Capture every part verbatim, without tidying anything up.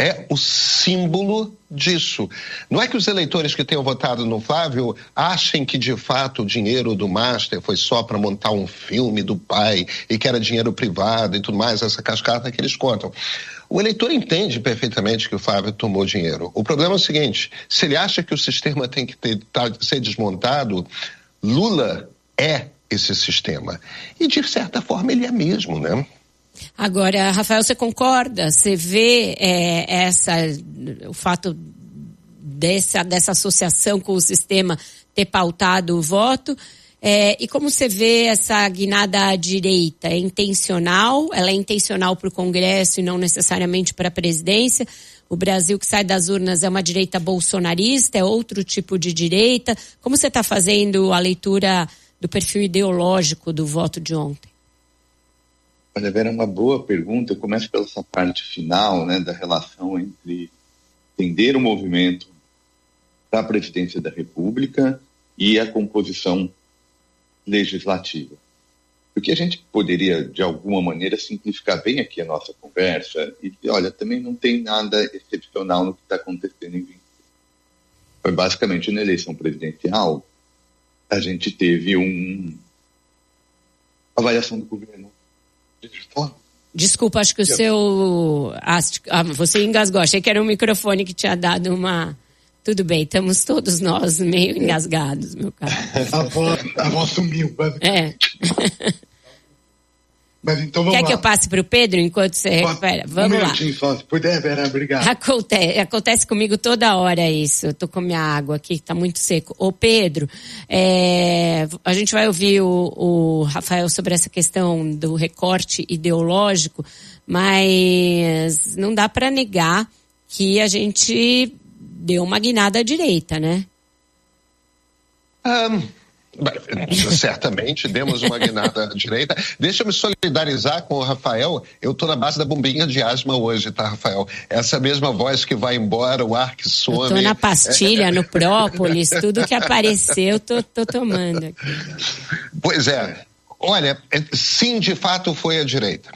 é o símbolo disso. Não é que os eleitores que tenham votado no Flávio achem que, de fato, o dinheiro do Master foi só para montar um filme do pai e que era dinheiro privado e tudo mais, essa cascata que eles contam. O eleitor entende perfeitamente que o Flávio tomou dinheiro. O problema é o seguinte, se ele acha que o sistema tem que ter, tá, ser desmontado, Lula é esse sistema. E, de certa forma, ele é mesmo, né? Agora, Rafael, você concorda? Você vê é, essa, o fato dessa, dessa associação com o sistema ter pautado o voto? É, e como você vê essa guinada à direita? É intencional? Ela é intencional para o Congresso e não necessariamente para a presidência? O Brasil que sai das urnas é uma direita bolsonarista? É outro tipo de direita? Como você está fazendo a leitura do perfil ideológico do voto de ontem? Olha, Vera, é uma boa pergunta. Eu começo pela essa parte final, né, da relação entre entender o movimento da presidência da República e a composição legislativa. Porque a gente poderia, de alguma maneira, simplificar bem aqui a nossa conversa e dizer, olha, também não tem nada excepcional no que está acontecendo em vinte e cinco. Foi basicamente na eleição presidencial, a gente teve uma avaliação do governo. Desculpa, acho que o seu... Ah, você engasgou, achei que era um microfone que tinha dado uma... Tudo bem, estamos todos nós meio engasgados, meu caro. A voz, a voz sumiu, basicamente. É. Mas então vamos Quer lá. que eu passe para o Pedro enquanto você recupera? Vamos um lá. minutinho só, se puder, Vera, obrigado. Acontece, acontece comigo toda hora isso. Eu tô com minha água aqui, que tá muito seco. Ô Pedro, é, a gente vai ouvir o, o Rafael sobre essa questão do recorte ideológico, mas não dá para negar que a gente deu uma guinada à direita, né? Um... Certamente demos uma guinada à direita. Deixa eu me solidarizar com o Rafael. Eu estou na base da bombinha de asma hoje, tá, Rafael? Essa mesma voz que vai embora, o ar que some. Eu tô na pastilha, no própolis, tudo que apareceu, tô, tô tomando aqui. Pois é. Olha, sim, de fato foi a direita.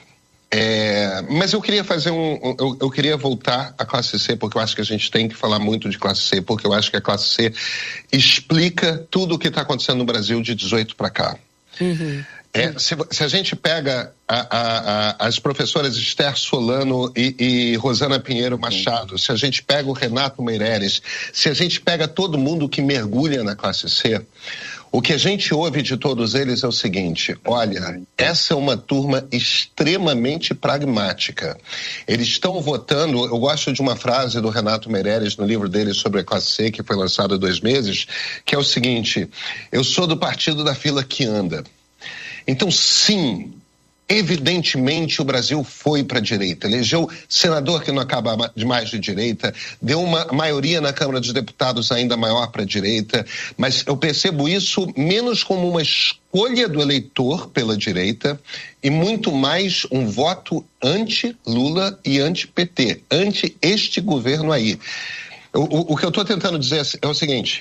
É, mas eu queria fazer um, eu, eu queria voltar à classe C, porque eu acho que a gente tem que falar muito de classe C, porque eu acho que a classe C explica tudo o que está acontecendo no Brasil de dezoito para cá. Uhum. É, se, se a gente pega a, a, a, as professoras Esther Solano e, e Rosana Pinheiro Machado, se a gente pega o Renato Meireles, se a gente pega todo mundo que mergulha na classe C, o que a gente ouve de todos eles é o seguinte, olha, essa é uma turma extremamente pragmática. Eles estão votando, eu gosto de uma frase do Renato Meireles no livro dele sobre a classe C, que foi lançado há dois meses, que é o seguinte, eu sou do partido da fila que anda. Então, sim, evidentemente o Brasil foi para a direita, elegeu senador que não acaba de mais de direita, deu uma maioria na Câmara dos Deputados ainda maior para a direita, mas eu percebo isso menos como uma escolha do eleitor pela direita e muito mais um voto anti-Lula e anti-P T, anti este governo aí. O, o, o que eu estou tentando dizer é o seguinte,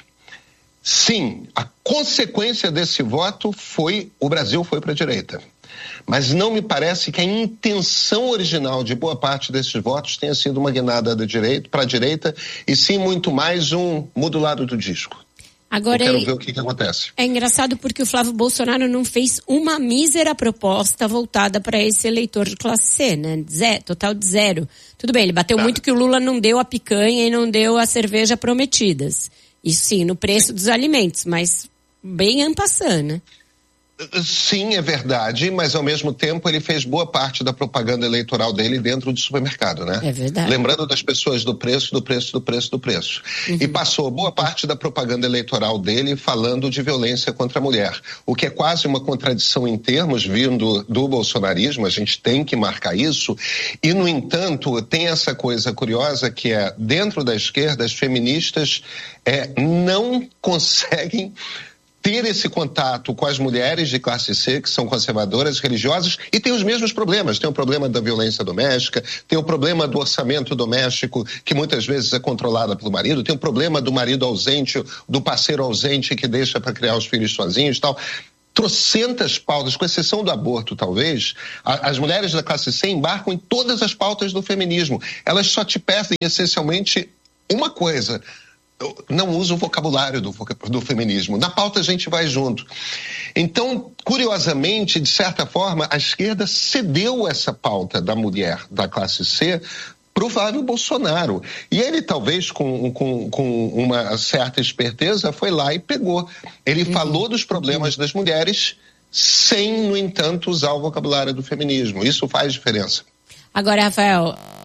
sim, a consequência desse voto foi o Brasil foi para a direita. Mas não me parece que a intenção original de boa parte desses votos tenha sido uma guinada da direita, para a direita, e sim muito mais um modulado do disco. Agora, eu quero ver o que, que acontece. É engraçado porque o Flávio Bolsonaro não fez uma mísera proposta voltada para esse eleitor de classe C, né? Zé, total de zero. Tudo bem, ele bateu ah. muito que o Lula não deu a picanha e não deu a cerveja prometidas. Isso sim, no preço dos alimentos, mas bem en passant, né? Sim, é verdade, mas ao mesmo tempo ele fez boa parte da propaganda eleitoral dele dentro do supermercado, né? É verdade. Lembrando das pessoas do preço, do preço, do preço, do preço. Uhum. E passou boa parte da propaganda eleitoral dele falando de violência contra a mulher, o que é quase uma contradição em termos vindo do bolsonarismo, a gente tem que marcar isso, e no entanto tem essa coisa curiosa que é, dentro da esquerda, as feministas é, não conseguem ter esse contato com as mulheres de classe C, que são conservadoras, religiosas, e tem os mesmos problemas. Tem o problema da violência doméstica, tem o problema do orçamento doméstico, que muitas vezes é controlado pelo marido, tem o problema do marido ausente, do parceiro ausente que deixa para criar os filhos sozinhos e tal. trocentas pautas, com exceção do aborto, talvez, a, as mulheres da classe C embarcam em todas as pautas do feminismo. Elas só te pedem, essencialmente, uma coisa: não usa o vocabulário do, do feminismo. Na pauta a gente vai junto. Então, curiosamente, de certa forma, a esquerda cedeu essa pauta da mulher da classe C para o Flávio Bolsonaro. E ele, talvez, com, com, com uma certa esperteza, foi lá e pegou. Ele uhum. falou dos problemas das mulheres sem, no entanto, usar o vocabulário do feminismo. Isso faz diferença. Agora, Rafael,